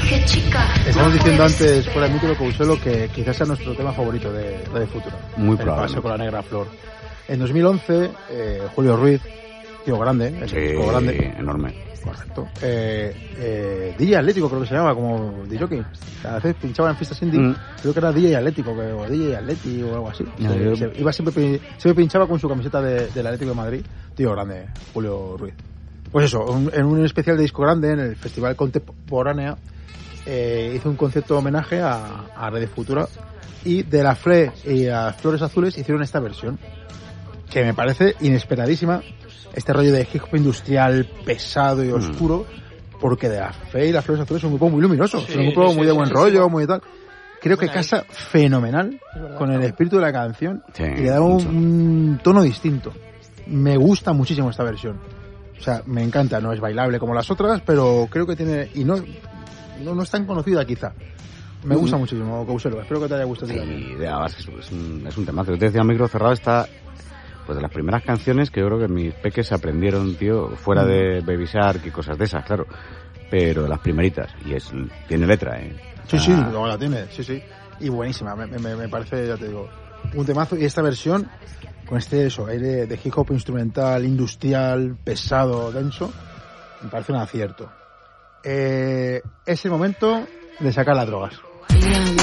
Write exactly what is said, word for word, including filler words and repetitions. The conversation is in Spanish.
Estamos diciendo antes, fuera de micro, Couselo, que quizás sea nuestro tema favorito de Radio Futura. Muy el probable. Paseo con la Negra Flor. En dos mil once, eh, Julio Ruiz, tío grande, el Sí, tío grande. enorme. Correcto. Eh, eh, D J Atlético creo que se llama, como D J. A veces pinchaba en fiestas indie, mm. creo que era D J Atlético, o D J Atleti o algo así. No, se, yo... se, iba siempre, siempre pinchaba con su camiseta de, del Atlético de Madrid, tío grande, Julio Ruiz. Pues eso, un, en un especial de disco grande, en el Festival Contemporánea, eh, hizo un concierto de homenaje a, a Radio Futura, y de la F L E y a Flores Azules hicieron esta versión, que me parece inesperadísima. Este rollo de hip hop industrial pesado y oscuro, mm. porque de la F E y las Flores Azules es un grupo muy luminoso, sí, es un grupo sí, muy de buen sí, rollo, sí. muy tal. Creo que casa fenomenal con el espíritu de la canción, sí, y le da un, un tono distinto. Me gusta muchísimo esta versión. O sea, me encanta, no es bailable como las otras, pero creo que tiene, y no, no, no es tan conocida quizá. Me gusta mm. muchísimo, Couselo, espero que te haya gustado. Sí, es, es, un, es un temazo. Yo te decía, micro cerrado, está pues de las primeras canciones que yo creo que mis peques se aprendieron, tío, fuera mm. de Baby Shark y cosas de esas, claro, pero de las primeritas, y es tiene letra, ¿eh? Sí, ah. sí, luego la tiene, sí, sí, y buenísima, me, me, me parece, ya te digo, un temazo, y esta versión, con este eso, aire de hip hop instrumental, industrial, pesado, denso, me parece un acierto. Eh, es el momento de sacar las drogas.